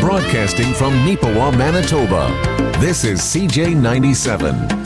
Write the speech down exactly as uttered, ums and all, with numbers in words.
Broadcasting from Neepawa, Manitoba, this is C J ninety-seven.